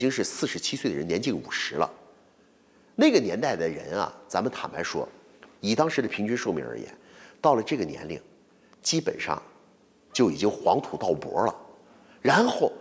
经是47岁的人，年近50了。那个年代的人啊，咱们坦白说，以当时的平均寿命而言，到了这个年龄，基本上就已经黄土到脖了。然后